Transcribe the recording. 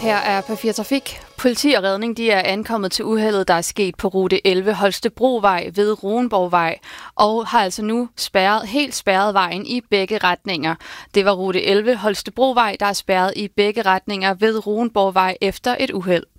Her er P4 Trafik. Politi og redning er ankommet til uheldet, der er sket på rute 11 Holstebrovej ved Roenborgvej, og har altså nu helt spærret vejen i begge retninger. Det var rute 11 Holstebrovej, der er spærret i begge retninger ved Roenborgvej efter et uheld.